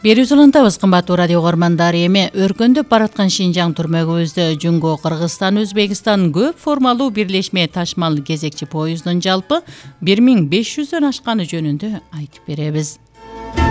Берүүs улантабыз кымбаттуу радио угармандары, эми өркөндөп бараткан Шинжаң түрмөгүбүздө Жунго Кыргызстан Өзбекстан көп формалуу бирлешме ташмал кезекчи поезддун жалпы 1500дөн ашканы жөнүндө айтып беребиз.